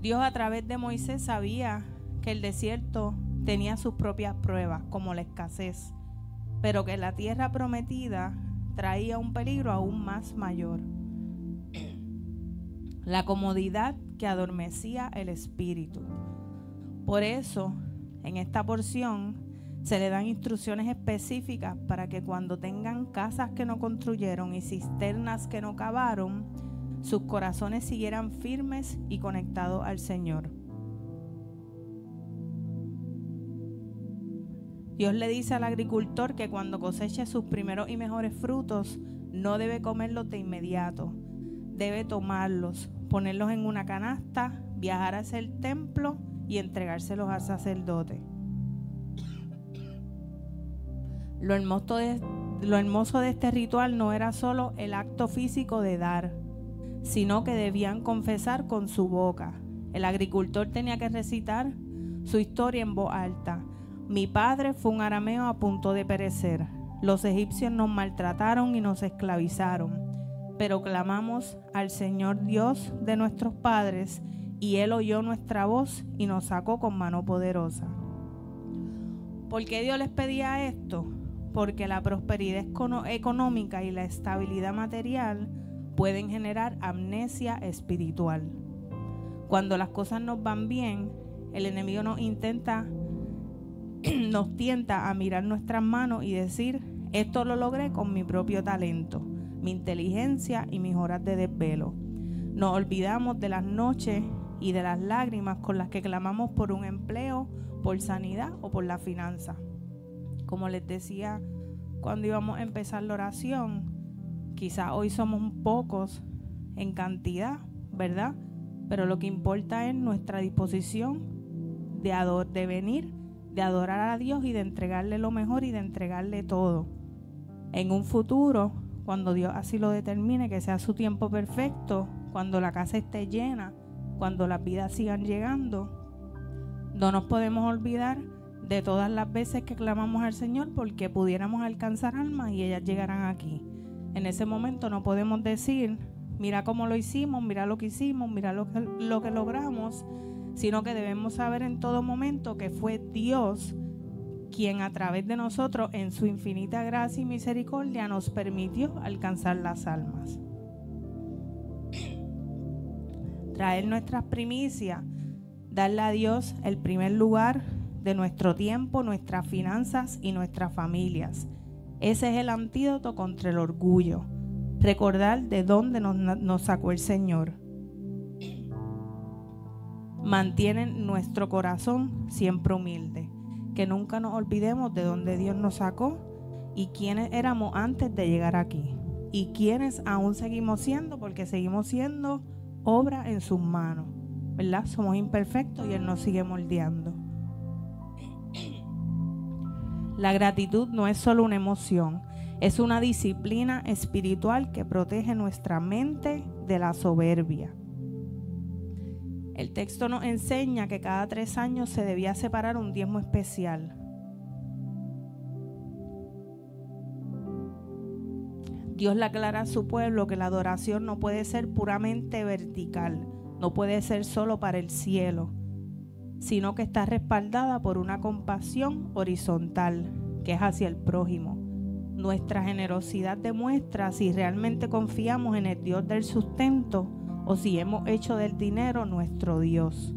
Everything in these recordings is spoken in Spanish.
Dios a través de Moisés sabía que el desierto tenía sus propias pruebas, como la escasez, pero que la tierra prometida traía un peligro aún más mayor: la comodidad que adormecía el espíritu. Por eso, en esta porción se le dan instrucciones específicas para que cuando tengan casas que no construyeron y cisternas que no cavaron, sus corazones siguieran firmes y conectados al Señor. Dios le dice al agricultor que cuando coseche sus primeros y mejores frutos, no debe comerlos de inmediato. Debe tomarlos, ponerlos en una canasta, viajar hacia el templo y entregárselos al sacerdote. Lo hermoso de este ritual no era solo el acto físico de dar, sino que debían confesar con su boca. El agricultor tenía que recitar su historia en voz alta. Mi padre fue un arameo a punto de perecer. Los egipcios nos maltrataron y nos esclavizaron, pero clamamos al Señor Dios de nuestros padres y Él oyó nuestra voz y nos sacó con mano poderosa. ¿Por qué Dios les pedía esto? Porque la prosperidad económica y la estabilidad material pueden generar amnesia espiritual. Cuando las cosas nos van bien, el enemigo nos tienta a mirar nuestras manos y decir: esto lo logré con mi propio talento, mi inteligencia y mis horas de desvelo. Nos olvidamos de las noches y de las lágrimas con las que clamamos por un empleo, por sanidad o por la finanza. Como les decía cuando íbamos a empezar la oración, quizás hoy somos pocos en cantidad, ¿verdad? Pero lo que importa es nuestra disposición de venir, de adorar a Dios y de entregarle lo mejor y de entregarle todo. En un futuro, cuando Dios así lo determine, que sea su tiempo perfecto, cuando la casa esté llena, cuando las vidas sigan llegando, no nos podemos olvidar de todas las veces que clamamos al Señor porque pudiéramos alcanzar almas y ellas llegarán aquí. En ese momento no podemos decir: mira cómo lo hicimos, mira lo que hicimos, mira lo que logramos, sino que debemos saber en todo momento que fue Dios quien a través de nosotros, en su infinita gracia y misericordia, nos permitió alcanzar las almas. Traer nuestras primicias, darle a Dios el primer lugar de nuestro tiempo, nuestras finanzas y nuestras familias. Ese es el antídoto contra el orgullo. Recordar de dónde nos sacó el Señor. Mantienen nuestro corazón siempre humilde. Que nunca nos olvidemos de dónde Dios nos sacó y quiénes éramos antes de llegar aquí. Y quiénes aún seguimos siendo, porque seguimos siendo obra en sus manos, ¿verdad? Somos imperfectos y Él nos sigue moldeando. La gratitud no es solo una emoción, es una disciplina espiritual que protege nuestra mente de la soberbia. El texto nos enseña que cada 3 años se debía separar un diezmo especial. Dios le aclara a su pueblo que la adoración no puede ser puramente vertical, no puede ser solo para el cielo, sino que está respaldada por una compasión horizontal, que es hacia el prójimo. Nuestra generosidad demuestra si realmente confiamos en el Dios del sustento o si hemos hecho del dinero nuestro Dios.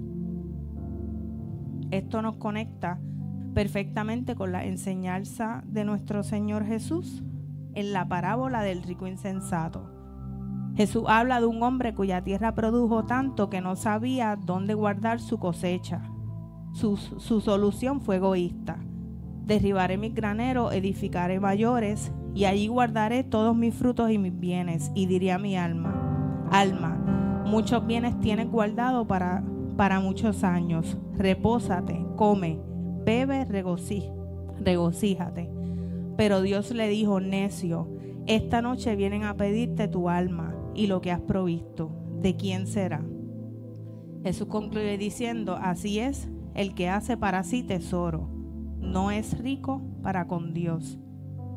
Esto nos conecta perfectamente con la enseñanza de nuestro Señor Jesús en la parábola del rico insensato. Jesús habla de un hombre cuya tierra produjo tanto que no sabía dónde guardar su cosecha. Su solución fue egoísta. Derribaré mis graneros, edificaré mayores, y allí guardaré todos mis frutos y mis bienes. Y diré a mi alma: alma, muchos bienes tienes guardado para muchos años. Repósate, come, bebe, regocíjate. Pero Dios le dijo: necio, esta noche vienen a pedirte tu alma y lo que has provisto. ¿De quién será? Jesús concluye diciendo: así es el que hace para sí tesoro, no es rico para con Dios.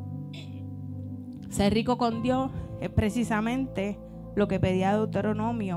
Ser rico con Dios es precisamente lo que pedía Deuteronomio